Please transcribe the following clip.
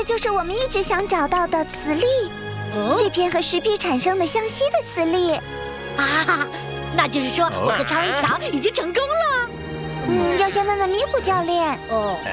这就是我们一直想找到的磁力，碎片和石壁产生的相吸的磁力。 啊，那就是说我和超人乔已经成功了。 要先问问迷糊教练。